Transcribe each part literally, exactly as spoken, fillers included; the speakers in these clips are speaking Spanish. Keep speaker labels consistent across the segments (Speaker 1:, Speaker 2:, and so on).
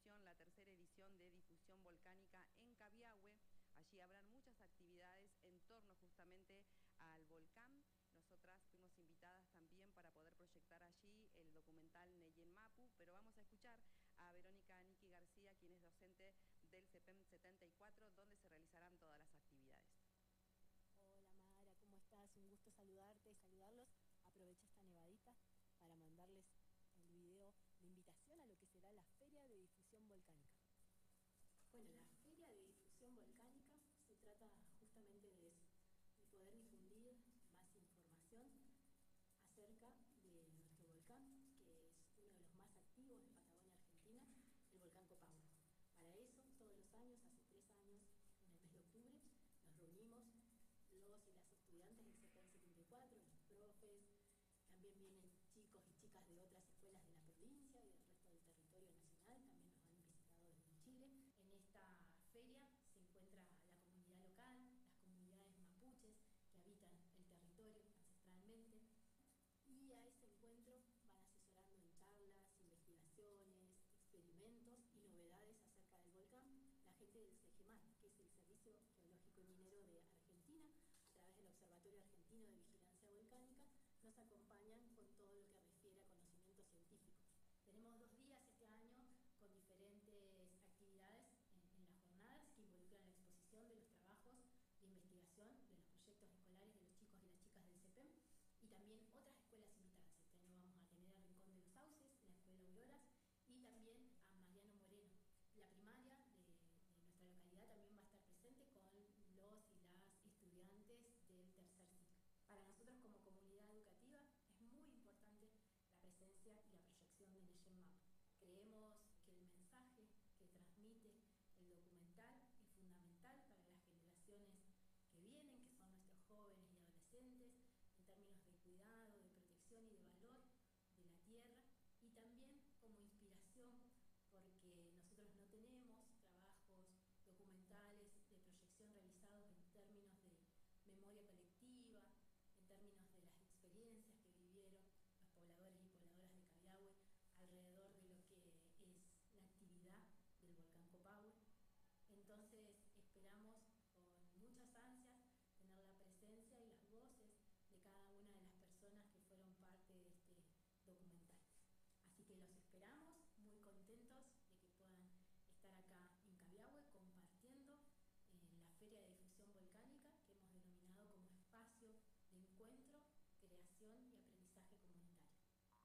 Speaker 1: edición, la tercera edición de Difusión Volcánica en Cabiahue. Allí habrán muchas actividades en torno justamente al volcán. Nosotras fuimos invitadas también para poder proyectar allí el documental Neyen Mapu, pero vamos a escuchar a Verónica Niki García, quien es docente del CEPEM setenta y cuatro, donde se realizarán todas las actividades.
Speaker 2: Hola Mara, ¿cómo estás? Un gusto saludarte y saludarlos. Aprovecho esta nevadita para mandarles el video de invitación a lo que será la Feria de Difusión Volcánica. Bueno, la Feria de Difusión Volcánica se trata justamente de eso, de poder difundir más información acerca de nuestro volcán, que es uno de los más activos de Patagonia Argentina, el volcán Copahue. Para eso, todos los años, hace tres años, en el mes de octubre, nos reunimos los y las estudiantes del CEPEM setenta y cuatro, los profes, también vienen chicos y chicas de otras escuelas de la provincia y del resto del territorio nacional, también nos han visitado desde Chile. En esta feria se encuentra la comunidad local, las comunidades mapuches que habitan el territorio ancestralmente, y a ese encuentro van asesorando en charlas, investigaciones, experimentos y novedades acerca del volcán la gente del SEGEMAR, que es el Servicio Geológico y Minero de Argentina, a través del Observatorio Argentino de Vigilancia Volcánica, nos acompañan con todo lo que refiere a conocimiento científico. Tenemos dos días este año con diferentes actividades en, en las jornadas que involucran la exposición de los trabajos de investigación de los proyectos escolares de los chicos y las chicas del CEPEM y también otras escuelas invitadas. Este año vamos a tener al Rincón de los Sauces, la Escuela Auroras y también a Mariano Moreno. La primaria de, de nuestra localidad también va a estar presente con los y las estudiantes del tercer ciclo. Para nosotros como comunidad educativa es muy importante la presencia y la proyección de Neyen Mapu. Creemos que el mensaje que transmite el documental es fundamental para las generaciones que vienen, que son nuestros jóvenes y adolescentes, en términos de cuidado, de protección y de valor de la tierra, y también como inspiración, porque nosotros no tenemos trabajos documentales de proyección realizados en términos de memoria colectiva, en términos de las experiencias que vivieron los pobladores y pobladoras de Cabiahue alrededor de lo que es la actividad del volcán Copahue. Entonces esperamos con muchas ansias tener la presencia y las voces de cada una de las personas que fueron parte de este documental. Así que los esperamos, muy contentos de que puedan estar acá en Cabiahue compartiendo en la Feria de Difusión Volcánica, que hemos denominado como espacio de encuentro, creación y aprendizaje comunitario.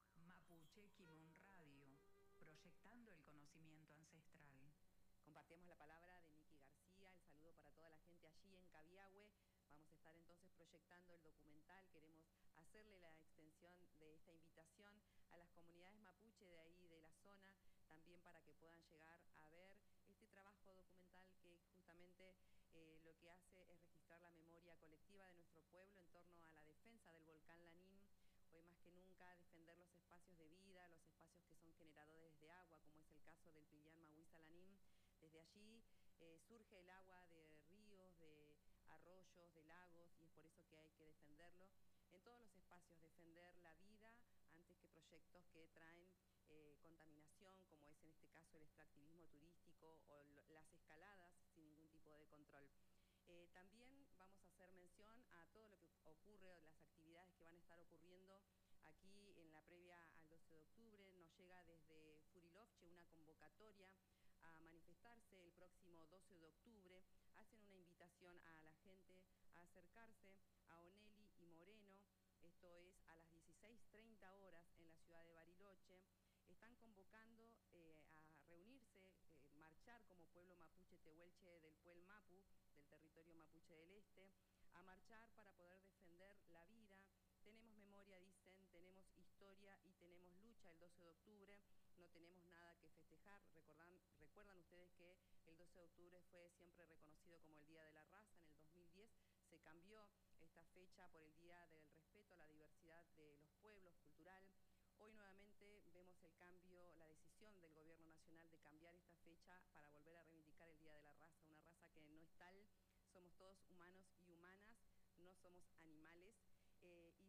Speaker 3: Mapuche Kimun Radio, proyectando el conocimiento ancestral.
Speaker 1: Compartimos la palabra de Niki García, el saludo para toda la gente allí en Cabiahue. Vamos a estar entonces proyectando el documental, queremos hacerle la extensión de esta invitación a las comunidades mapuche de ahí, de la zona, también para que puedan llegar a ver este trabajo documental que justamente eh, lo que hace es registrar la memoria colectiva de nuestro pueblo en torno a la defensa del volcán Lanín. Hoy más que nunca defender los espacios de vida, los espacios que son generadores de agua, como es el caso del Pillán Mahuiza Lanín. Desde allí eh, surge el agua de ríos, de arroyos, de lagos, y es por eso que hay que defenderlo. En todos los espacios, defender la vida antes que proyectos que traen eh, contaminación, como es en este caso el extractivismo turístico o las escaladas sin ningún tipo de control. Eh, también vamos a hacer mención a todo lo que ocurre, las actividades que van a estar ocurriendo aquí en la previa al doce de octubre. Nos llega desde Furilovche una convocatoria a manifestarse el próximo doce de octubre. Hacen una invitación a la gente a acercarse a Onelli y Moreno. Esto es a las dieciséis treinta horas en la ciudad de Bariloche. Están convocando eh, a reunirse, eh, marchar como pueblo mapuche tehuelche del Puel Mapu, del territorio mapuche del Este, a marchar para poder defender la vida. Tenemos memoria, dicen, tenemos historia y tenemos lucha el doce de octubre, no tenemos nada que festejar. Recordan, recuerdan ustedes que el doce de octubre fue siempre reconocido como el Día de la Raza. En el dos mil diez se cambió esta fecha por el Día del Respeto a la Diversidad de los Pueblos, cultural. Hoy nuevamente vemos el cambio, la decisión del Gobierno Nacional de cambiar esta fecha para volver a reivindicar el Día de la Raza, una raza que no es tal, somos todos humanos y humanas, no somos animales. Eh, y